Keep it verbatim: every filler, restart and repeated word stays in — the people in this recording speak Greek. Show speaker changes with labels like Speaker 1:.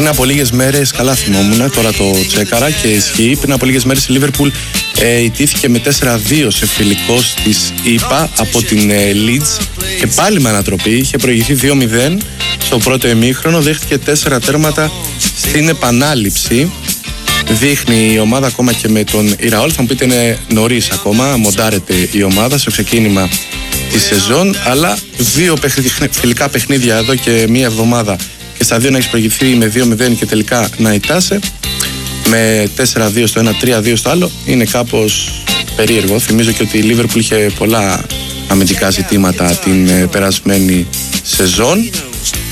Speaker 1: πριν από λίγες μέρες, καλά θυμόμουν, τώρα το τσέκαρα και ισχύει, πριν από λίγες μέρες η Λίβερπουλ ε, ιτήθηκε με τέσσερα δύο σε φιλικό της ΙΠΑ από την ε, Leeds και πάλι με ανατροπή. Είχε προηγηθεί δύο μηδέν στο πρώτο ημίχρονο, δέχτηκε τέσσερα τέρματα στην επανάληψη. Δείχνει η ομάδα ακόμα και με τον Ιραόλ, θα μου πείτε είναι νωρίς ακόμα, μοντάρεται η ομάδα στο ξεκίνημα τη σεζόν, αλλά δύο φιλικά παιχνίδια εδώ και μία εβδομάδα και στα δύο να έχει προηγηθεί με δύο μηδέν και τελικά να ητάσαι με τέσσερα δύο στο ένα, τρία δύο στο άλλο, είναι κάπως περίεργο. Θυμίζω και ότι η Λίβερπουλ είχε πολλά αμυντικά ζητήματα την περασμένη σεζόν.